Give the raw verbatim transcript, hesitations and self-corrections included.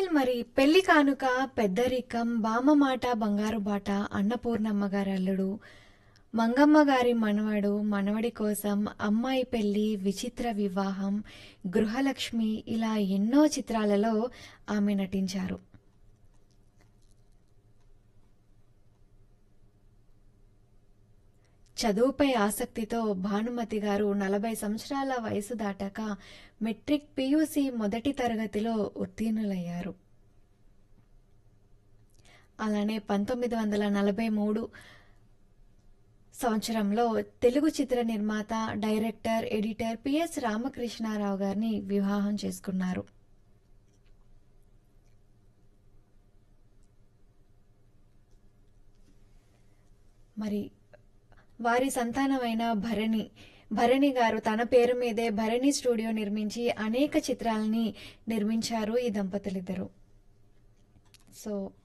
Well మరి పెళ్లి కానుక, పెద్దరికం, బామ్మ మాట, బంగారు బాట, అన్నపూర్ణమ్మ గారి అల్లుడు, మంగమ్మ గారి మనవడు, మనవడి కోసం, అమ్మాయి పెళ్లి, విచిత్ర వివాహం, గృహలక్ష్మి ఇలా ఎన్నో చిత్రాలలో ఆమె నటించారు. చదువుపై ఆసక్తితో భానుమతి గారు నలభై సంవత్సరాల వయసు దాటాక మెట్రిక్ పియూసీ మొదటి తరగతిలో ఉత్తీర్ణులయ్యారు. అలానే పంతొమ్మిది వందల నలభై మూడు సంవత్సరంలో తెలుగు చిత్ర నిర్మాత, డైరెక్టర్, ఎడిటర్ పిఎస్ రామకృష్ణారావు గారిని వివాహం చేసుకున్నారు. మరి వారి సంతానమైన భరణి భరణి గారు తన పేరు మీదే భరణి స్టూడియో నిర్మించి అనేక చిత్రాలని నిర్మించారు ఈ దంపతులిద్దరూ. సో